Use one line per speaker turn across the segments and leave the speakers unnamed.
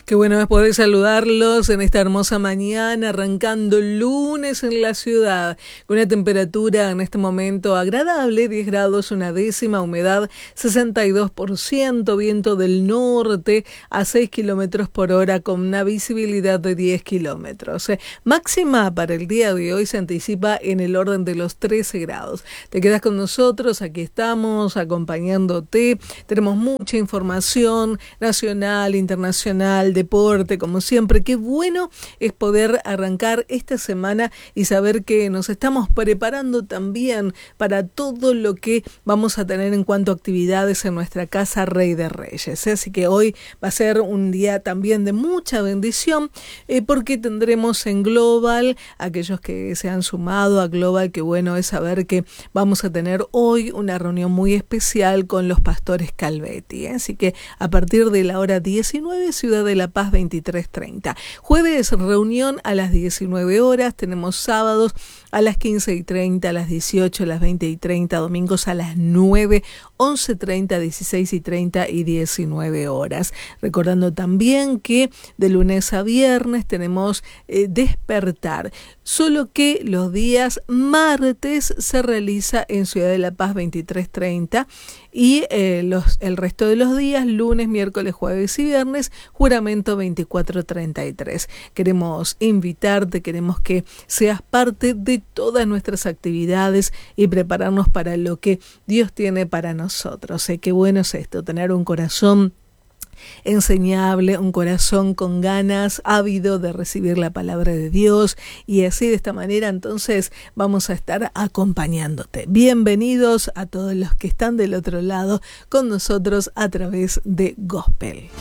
Qué bueno es poder saludarlos en esta hermosa mañana, arrancando el lunes en la ciudad, con una temperatura en este momento agradable, 10 grados, una décima, humedad 62%, viento del norte a 6 kilómetros por hora con una visibilidad de 10 kilómetros. Máxima para el día de hoy se anticipa en el orden de los 13 grados. Te quedas con nosotros, aquí estamos acompañándote, tenemos mucha información nacional, internacional, deporte, como siempre. Qué bueno es poder arrancar esta semana y saber que nos estamos preparando también para todo lo que vamos a tener en cuanto a actividades en nuestra casa Rey de Reyes. Así que hoy va a ser un día también de mucha bendición porque tendremos en Global, aquellos que se han sumado a Global, qué bueno es saber que vamos a tener hoy una reunión muy especial con los pastores Calvetti. Así que a partir de la hora 19, Ciudad de la Paz 23:30. Jueves, reunión a las 19 horas. Tenemos sábados a las 15:30, a las 18, a las 20:30. Domingos a las 9, 11:30, 16:30 y 19 horas. Recordando también que de lunes a viernes tenemos despertar. Solo que los días martes se realiza en Ciudad de la Paz 23:30 y el resto de los días, lunes, miércoles, jueves y viernes, juramento 24:33. Queremos invitarte, queremos que seas parte de todas nuestras actividades y prepararnos para lo que Dios tiene para nosotros. Qué bueno es esto, tener un corazón enseñable, un corazón con ganas, ávido de recibir la palabra de Dios, y así de esta manera entonces vamos a estar acompañándote. Bienvenidos a todos los que están del otro lado con nosotros a través de Gospel.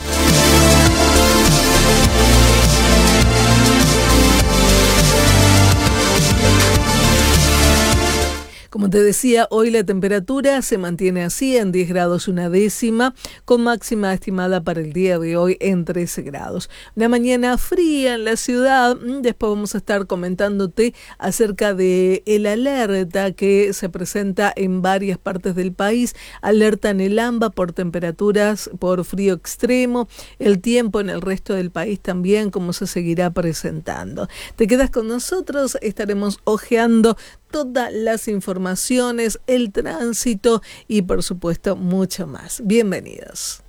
Como te decía, hoy la temperatura se mantiene así en 10 grados una décima, con máxima estimada para el día de hoy en 13 grados. Una mañana fría en la ciudad. Después vamos a estar comentándote acerca de el alerta que se presenta en varias partes del país. Alerta en el AMBA por temperaturas, por frío extremo. El tiempo en el resto del país también, cómo se seguirá presentando. Te quedas con nosotros, estaremos hojeando todas las informaciones, el tránsito y por supuesto mucho más. Bienvenidos.